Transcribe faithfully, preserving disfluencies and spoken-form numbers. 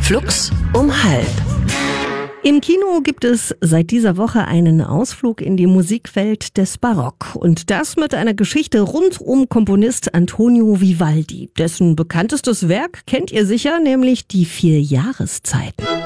Flux um halb. Im Kino gibt es seit dieser Woche einen Ausflug in die Musikwelt des Barock. Und das mit einer Geschichte rund um Komponist Antonio Vivaldi. Dessen bekanntestes Werk kennt ihr sicher, nämlich die vier Jahreszeiten.